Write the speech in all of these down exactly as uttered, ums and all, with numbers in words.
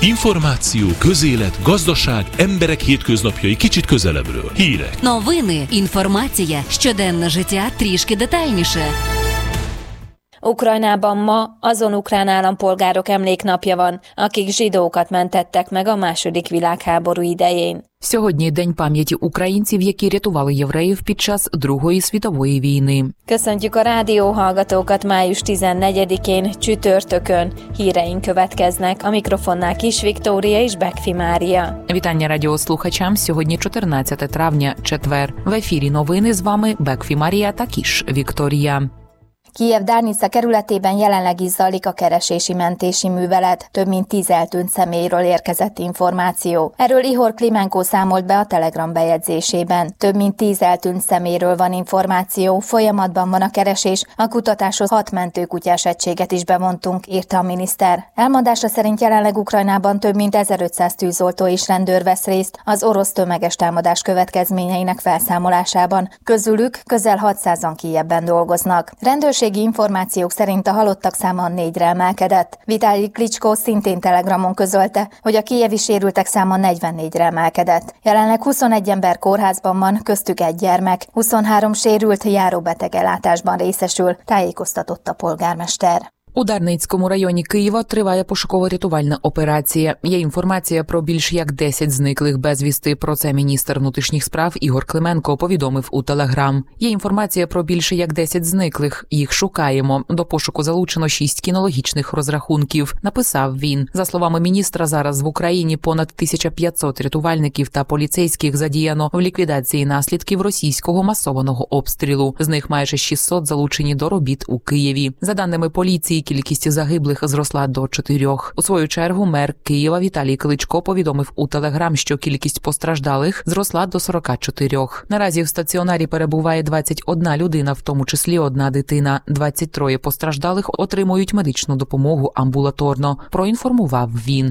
Információ, közélet, gazdaság, emberek hétköznapjai kicsit közelebbről. Hírek. Новини, інформація, щоденне життя трішки детальніше. Ukrajnában ma azon ukrán állampolgárok emléknapja van, akik zsidókat mentettek meg a második világháború idején. Сьогодні День пам'яті українців, які рятували євреїв під час Другої світової війни. Köszöntjük a rádióhallgatókat május tizennegyedikén, csütörtökön. Híreink következnek, a mikrofonnál Kis Viktória és Bekfi Mária. Вітання радіослухачам. Сьогодні чотирнадцяте травня, четвер. В ефірі новини, з вами Бекфі Марія та Кіш Вікторія. Kijev-Darnica kerületében jelenleg is zajlik a keresési-mentési művelet. Több mint tíz eltűnt személyről érkezett információ. Erről Ihor Klimenko számolt be a Telegram bejegyzésében. Több mint tíz eltűnt személyről van információ, folyamatban van a keresés, a kutatáshoz hat mentőkutyás egységet is bevontunk, írta a miniszter. Elmondása szerint jelenleg Ukrajnában több mint ezerötszáz tűzoltó és rendőr vesz részt az orosz tömeges támadás következményeinek felszámolásában. Közülük közel hatszázan Kijevben dolgoznak. Rendőrség információk szerint a halottak száma négyre emelkedett. Vitali Klitschko szintén Telegramon közölte, hogy a kijevi sérültek száma negyvennégyre emelkedett. Jelenleg huszonegy ember kórházban van, köztük egy gyermek, huszonhárom sérült járóbetegellátásban részesül, tájékoztatott a polgármester. У Дарницькому районі Києва триває пошуково-рятувальна операція. Є інформація про більш як десять зниклих безвісти. Про це міністр внутрішніх справ Ігор Клименко повідомив у Телеграм. Є інформація про більше як десять зниклих. Їх шукаємо. До пошуку залучено шість кінологічних розрахунків. Написав він. За словами міністра, зараз в Україні понад тисяча п'ятсот рятувальників та поліцейських задіяно в ліквідації наслідків російського масованого обстрілу. З них майже шістсот залучені до робіт у Києві. За даними поліції, кількість загиблих зросла до чотирьох. У свою чергу мер Києва Віталій Кличко повідомив у Телеграм, що кількість постраждалих зросла до сорока чотирьох. Наразі в стаціонарі перебуває двадцять одна людина, в тому числі одна дитина. двадцять троє постраждалих отримують медичну допомогу амбулаторно, проінформував він.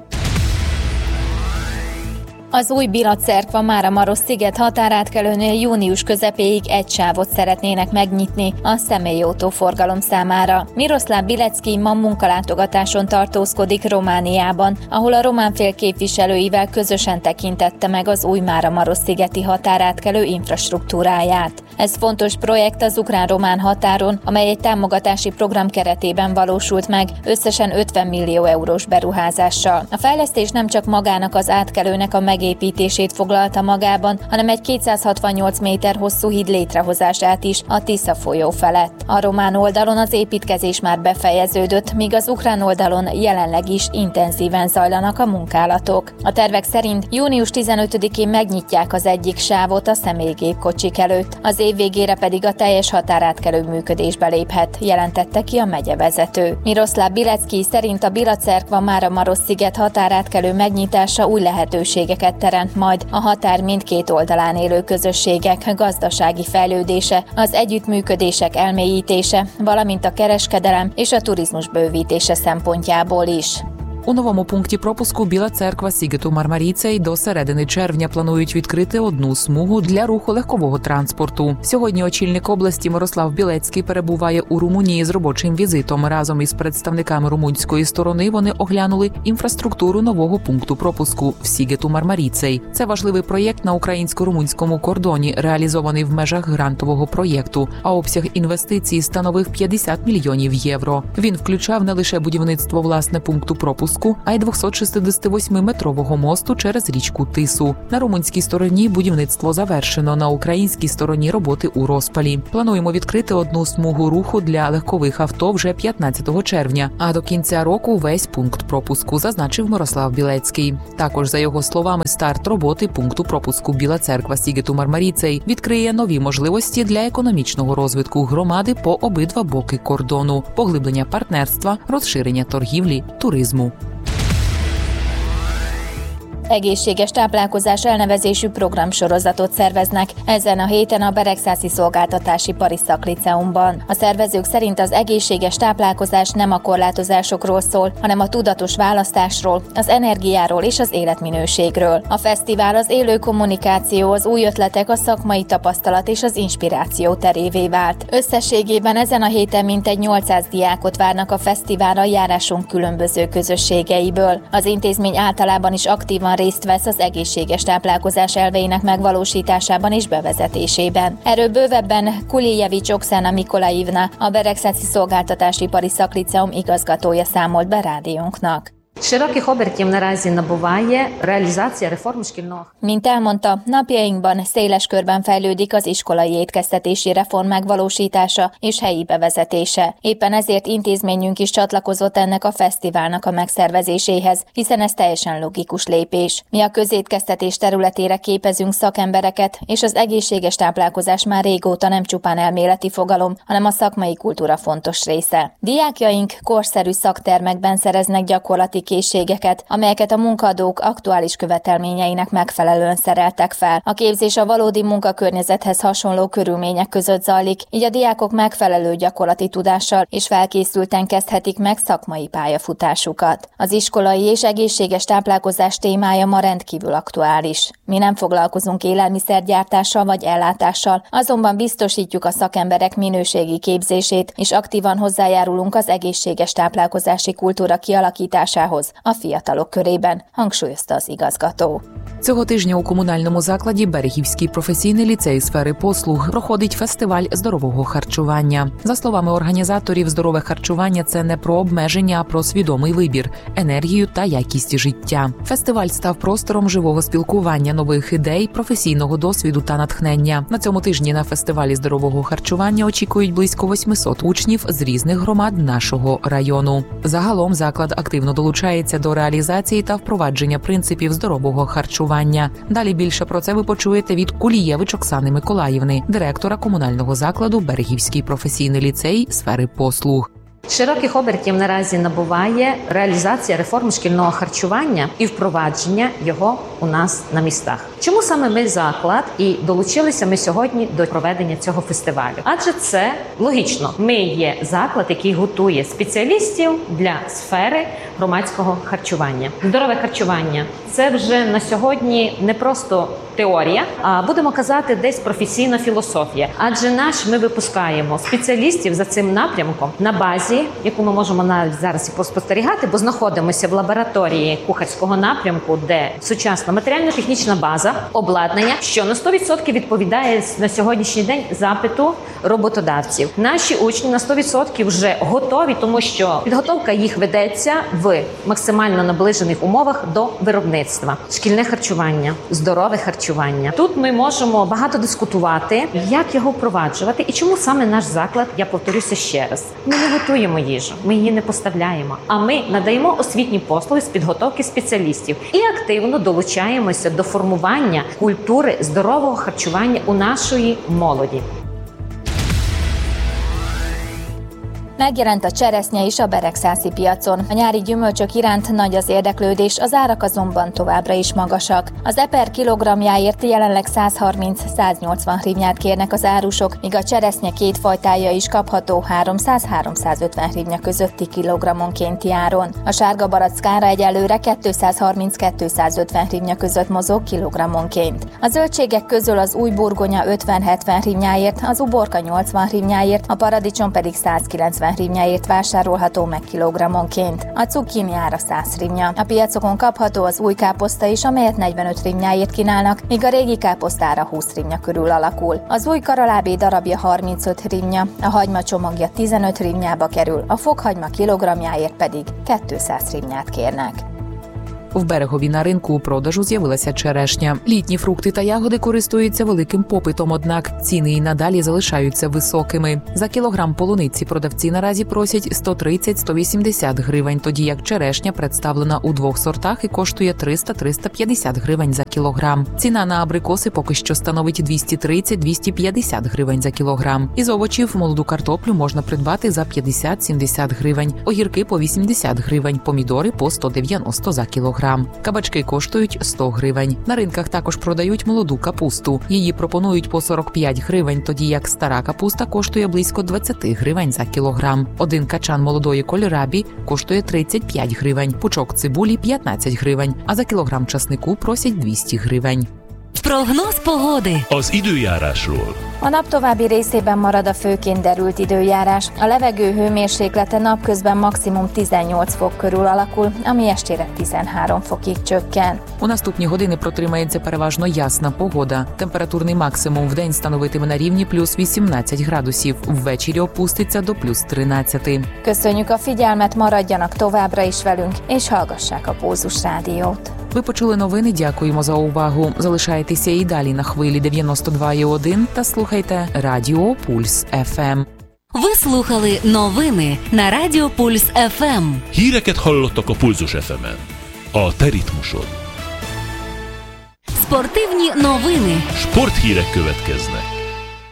Az új Bilacerkva Máramarosz-sziget határátkelőnél június közepéig egy sávot szeretnének megnyitni a személyautóforgalom számára. Miroslav Bilecki ma munkalátogatáson tartózkodik Romániában, ahol a román fél képviselőivel közösen tekintette meg az új Máramarosz-szigeti határátkelő infrastruktúráját. Ez fontos projekt az ukrán-román határon, amely egy támogatási program keretében valósult meg, összesen ötven millió eurós beruházással. A fejlesztés nem csak magának az átkelőnek a megépítését foglalta magában, hanem egy kétszázhatvannyolc méter hosszú híd létrehozását is a Tisza folyó felett. A román oldalon az építkezés már befejeződött, míg az ukrán oldalon jelenleg is intenzíven zajlanak a munkálatok. A tervek szerint június tizenötödikén megnyitják az egyik sávot a személygépkocsik előtt, az év végére pedig a teljes határátkelő működésbe léphet, jelentette ki a megyevezető. Miroslav Bilecki szerint a Bilacerkva Máramarosz-sziget határátkelő megnyitása új lehetőségeket teremt majd a határ mindkét oldalán élő közösségek gazdasági fejlődése, az együttműködések elmélyítése, valamint a kereskedelem és a turizmus bővítése szempontjából is. У новому пункті пропуску Біла Церква Сігету Мармаріцей до середини червня планують відкрити одну смугу для руху легкового транспорту. Сьогодні очільник області Мирослав Білецький перебуває у Румунії з робочим візитом. Разом із представниками румунської сторони вони оглянули інфраструктуру нового пункту пропуску в Сігету Мармаріцей. Це важливий проєкт на українсько-румунському кордоні, реалізований в межах грантового проєкту, а обсяг інвестицій становив п'ятдесят мільйонів євро. Він включав не лише будівництво власне пункту пропуску, а й двохсотшістдесятивосьмиметрового мосту через річку Тису. На румунській стороні будівництво завершено, на українській стороні роботи у розпалі. Плануємо відкрити одну смугу руху для легкових авто вже п'ятнадцятого червня, а до кінця року весь пункт пропуску, зазначив Мирослав Білецький. Також, за його словами, старт роботи пункту пропуску Біла Церква Сігету Мармаріцей відкриє нові можливості для економічного розвитку громади по обидва боки кордону, поглиблення партнерства, розширення торгівлі, туризму. Egészséges táplálkozás elnevezésű programsorozatot szerveznek ezen a héten a Beregszászi Szolgáltatásipari Szakliceumban. A szervezők szerint az egészséges táplálkozás nem a korlátozásokról szól, hanem a tudatos választásról, az energiáról és az életminőségről. A fesztivál az élő kommunikáció, az új ötletek, a szakmai tapasztalat és az inspiráció terévé vált. Összességében ezen a héten mintegy nyolcszáz diákot várnak a fesztiválra járásunk különböző közösségeiből. Az intézmény általában is aktívan részt vesz az egészséges táplálkozás elveinek megvalósításában és bevezetésében. Erről bővebben Kulijevics Oksana Mikolaivna, a Beregszászi Szolgáltatásipari Szakliceum igazgatója számolt be rádiónknak. Широких обертів наразі набуває реалізація реформи шкільного. Mint elmondta, napjainkban széles körben fejlődik az iskolai étkeztetési reform megvalósítása és helyi bevezetése. Éppen ezért intézményünk is csatlakozott ennek a fesztiválnak a megszervezéséhez, hiszen ez teljesen logikus lépés. Mi a közétkeztetés területére képezünk szakembereket, és az egészséges táplálkozás már régóta nem csupán elméleti fogalom, hanem a szakmai kultúra fontos része. Diákjaink korszerű szaktermekben szereznek gyakorlati készségeket, amelyeket a munkaadók aktuális követelményeinek megfelelően szereltek fel. A képzés a valódi munkakörnyezethez hasonló körülmények között zajlik, így a diákok megfelelő gyakorlati tudással és felkészülten kezdhetik meg szakmai pályafutásukat. Az iskolai és egészséges táplálkozás témája ma rendkívül aktuális. Mi nem foglalkozunk élelmiszergyártással vagy ellátással, azonban biztosítjuk a szakemberek minőségi képzését, és aktívan hozzájárulunk az egészséges táplálkozási kultúra kialakításához a fiatalok körében, hangsúlyozta az igazgató. Цього тижня у комунальному закладі Берегівський професійний ліцей сфери послуг проходить фестиваль здорового харчування. За словами організаторів, здорове харчування – це не про обмеження, а про свідомий вибір, енергію та якість життя. Фестиваль став простором живого спілкування, нових ідей, професійного досвіду та натхнення. На цьому тижні на фестивалі здорового харчування очікують близько восьмисот учнів з різних громад нашого району. Загалом заклад активно долучається до реалізації та впровадження принципів здорового харчування. Далі більше про це ви почуєте від Кулієвич Оксани Миколаївни, директора комунального закладу Берегівський професійний ліцей сфери послуг. Широких обертів наразі набуває реалізація реформи шкільного харчування і впровадження його у нас на містах. Чому саме ми заклад і долучилися ми сьогодні до проведення цього фестивалю? Адже це логічно. Ми є заклад, який готує спеціалістів для сфери громадського харчування. Здорове харчування – це вже на сьогодні не просто теорія, а будемо казати десь професійна філософія. Адже наш ми випускаємо спеціалістів за цим напрямком на базі, яку ми можемо навіть зараз і поспостерігати, бо знаходимося в лабораторії кухарського напрямку, де сучасна матеріально-технічна база, обладнання, що на сто відсотків відповідає на сьогоднішній день запиту роботодавців. Наші учні на сто відсотків вже готові, тому що підготовка їх ведеться в максимально наближених умовах до виробництва. Шкільне харчування, здорове харчування. Тут ми можемо багато дискутувати, як його впроваджувати і чому саме наш заклад, я повторюся ще раз, ми не готуємо їжу, ми її не поставляємо, а ми надаємо освітні послуги з підготовки спеціалістів і активно долучаємося до формування культури здорового харчування у нашої молоді. Megjelent a cseresznye is a beregszászi piacon. A nyári gyümölcsök iránt nagy az érdeklődés, az árak azonban továbbra is magasak. Az eper kilogramjáért jelenleg száz harminc-száznyolcvan hrivnyát kérnek az árusok, míg a cseresznye két fajtája is kapható háromszáz-háromszázötven hrivnya közötti kilogrammonkénti áron. A sárga barack ára egyelőre kétszázharminc-kétszázötven hrivnya között mozog kilogrammonként. A zöldségek közül az új burgonya ötven-hetven hrivnyáért, az uborka nyolcvan hrivnyáért, a paradicsom pedig százkilencven hrivnyáért vásárolható meg kilogrammonként. A cukkini ára száz hrivnya. A piacokon kapható az új káposzta is, amelyet negyvenöt hrivnyáért kínálnak, míg a régi káposztára húsz hrivnya körül alakul. Az új karalábé darabja harmincöt hrivnya, a hagyma csomagja tizenöt hrivnyába kerül, a fokhagyma kilogramjáért pedig kétszáz hrivnyát kérnek. В Берегові на ринку у продажу з'явилася черешня. Літні фрукти та ягоди користуються великим попитом, однак ціни і надалі залишаються високими. За кілограм полуниці продавці наразі просять сто тридцять - сто вісімдесят гривень, тоді як черешня представлена у двох сортах і коштує триста - триста п'ятдесят гривень за кілограм. Ціна на абрикоси поки що становить двісті тридцять - двісті п'ятдесят гривень за кілограм. Із овочів молоду картоплю можна придбати за п'ятдесят - сімдесят гривень, огірки по вісімдесят гривень, помідори по сто дев'яносто за кілограм. кілограм. Кабачки коштують сто гривень. На ринках також продають молоду капусту. Її пропонують по сорок п'ять гривень, тоді як стара капуста коштує близько двадцять гривень за кілограм. Один качан молодої кольорабі коштує тридцять п'ять гривень, пучок цибулі – п'ятнадцять гривень, а за кілограм часнику просять двісті гривень. Прогноз pogody. Az időjárásról. A nap további részében marad a főként derült időjárás. A levegő hőmérséklete napközben maximum tizennyolc fok körül alakul, ami estére tizenhárom fokig csökken. У наступні години протримається переважно ясна погода. Температурний максимум вдень становитиме на рівні плюс вісімнадцять градусів, ввечері опуститься до плюс тринадцять. Köszönjük a figyelmet, maradjanak továbbra is velünk, és hallgassák a Pózus Rádiót. Ви почули новини, дякуємо за увагу. Залишайтеся і далі на хвилі дев'яносто два і один та слухайте Радіо Пульс еф ем. Ви слухали новини на Радіо Пульс еф ем. Híreket hallottak a Pulzus еф ем-en. A te ritmusod. Спортивні новини. Sporthírek következnek.